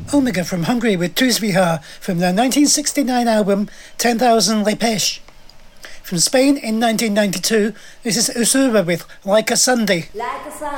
Omega from Hungary with Tu Sviha from their 1969 album 10,000 Lepech. From Spain in 1992, this is Usura with Like a Sunday. Like a Sunday.